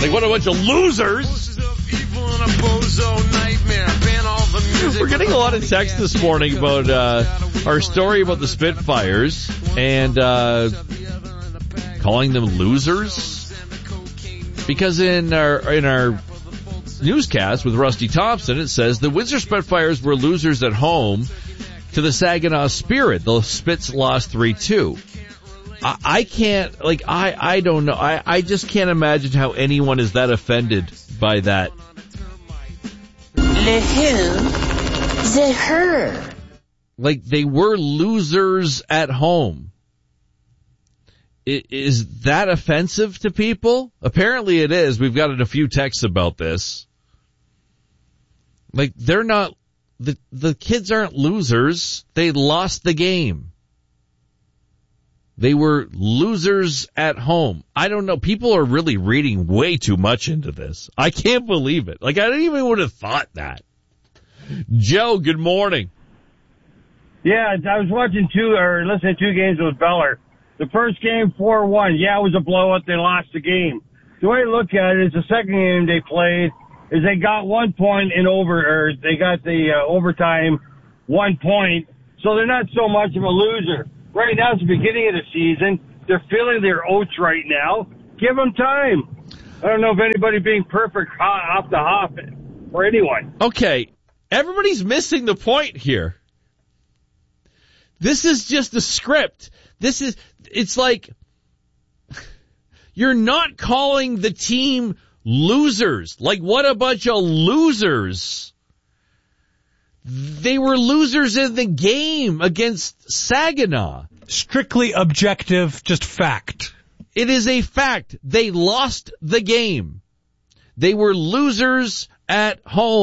Like, what a bunch of losers. We're getting a lot of text this morning about our story about the Spitfires and calling them losers. Because in our newscast with Rusty Thompson, it says the Windsor Spitfires were losers at home to the Saginaw Spirit. The Spits lost 3-2. I can't, like, I don't know. I just can't imagine how anyone is that offended by that. Le who? The her. Like, they were losers at home. Is that offensive to people? Apparently it is. We've gotten a few texts about this. Like, they're not, the kids aren't losers. They lost the game. They were losers at home. I don't know. People are really reading way too much into this. I can't believe it. Like, I didn't even would have thought that. Joe, good morning. Yeah, I was listening to 2 games with Beller. The first game, 4-1. Yeah, it was a blowout. They lost the game. The way I look at it is the second game they played is they got 1 point they got the overtime 1 point. So they're not so much of a loser. Right now, it's the beginning of the season. They're feeling their oats right now. Give them time. I don't know if anybody being perfect off the hop or anyone. Okay, everybody's missing the point here. This is just a script. It's like, you're not calling the team losers. Like, what a bunch of losers. They were losers in the game against Saginaw. Strictly objective, just fact. It is a fact. They lost the game. They were losers at home.